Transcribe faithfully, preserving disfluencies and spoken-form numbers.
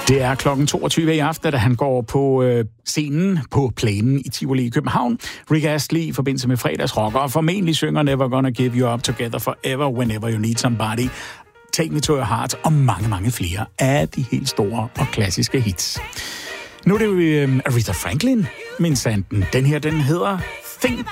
Det er klokken toogtyve i aften, da han går på øh, scenen på Plænen i Tivoli i København. Rick Astley i forbindelse med fredagsrocker og formentlig synger Never Gonna Give You Up Together Forever Whenever You Need Somebody, Take Me To Your Heart og mange, mange flere af de helt store og klassiske hits. Nu er det jo øh, Aretha Franklin, min sanden. Den her, den hedder Think